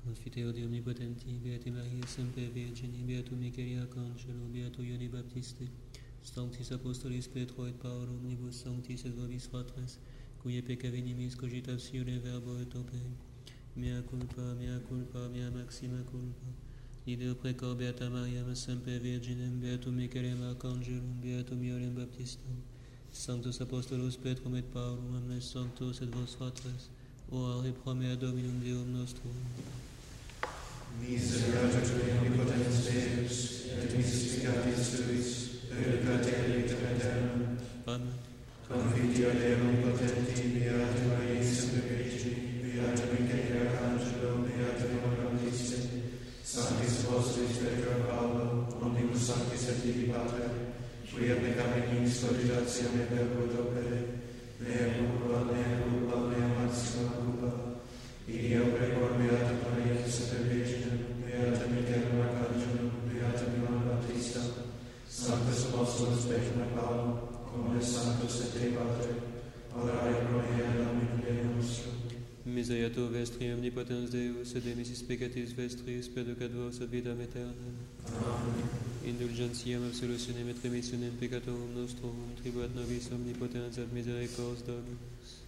Confiteor de omnipotenti, Beati Maria, semper Virgini, Beatum Michaeli Arcangelo, Beato Ioni Baptiste, Sanctis Apostolis Petro et Paolo, omnibus sanctis et vobis fratres, cuie pecca venimis cogitatione verbo et opere, mea culpa, mea maxima culpa. Ideo precor Beata Maria, semper Virginem, Beatum Michaelem Arcangelum, Beatum Ionem Baptistum, Sanctus Apostolos Petrum et Paulum, omnes sanctos et vos fratres, ora et pro mea Dominum Deum nostrum. Miserere Tui omnipotens Deus, et misericordis Tuis, perducat et vitam aeternam. Amen. Confiteor Dei omnipotenti, Beata Maria, semper Virgini, Beatum Michaeli Arcangelo, Beatum Ionem Baptiste, Sanctis Apostolis Petro et Paolo, omnibus sanctis et Dei Pater, quia pecca venimis cogitatione verbo et opere, mea culpa, mea maxima culpa. Ideo precor Beata Maria, semper Virginem, Beata Michaelem Arcangelum, Beata Ioannem Baptista, Sanctus Apostolos Petrum et Paulum, omnes sanctos et Dei Pater, ora et pro mea Dominum Deum nostrum. Misereatur vestri omnipotens Deus, et demissis peccatis vestris, perducat vos ad vitam aeternam. Amen. Indulgentiam absolutionem et remissionem peccatorum nostrum, tribuat nobis omnipotens et misericors Dominus.